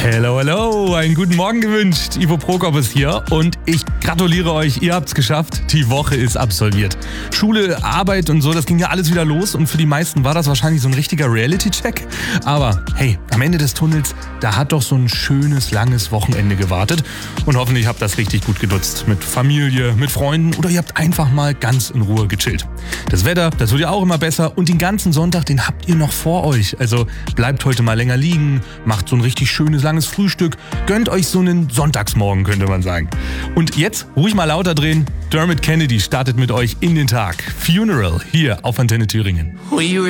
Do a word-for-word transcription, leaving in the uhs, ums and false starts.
Hello, hello, einen guten Morgen gewünscht. Ivo Prokop ist hier und ich gratuliere euch, ihr habt's geschafft. Die Woche ist absolviert. Schule, Arbeit und so, das ging ja alles wieder los und für die meisten war das wahrscheinlich so ein richtiger Reality-Check. Aber hey, am Ende des Tunnels, da hat doch so ein schönes, langes Wochenende gewartet und hoffentlich habt ihr das richtig gut genutzt. Mit Familie, mit Freunden oder ihr habt einfach mal ganz in Ruhe gechillt. Das Wetter, das wird ja auch immer besser und den ganzen Sonntag, den habt ihr noch vor euch. Also bleibt heute mal länger liegen, macht so ein richtig schönes, langes Frühstück, gönnt euch so einen Sonntagsmorgen, könnte man sagen. Und jetzt ruhig mal lauter drehen. Dermot Kennedy startet mit euch in den Tag. Funeral hier auf Antenne Thüringen.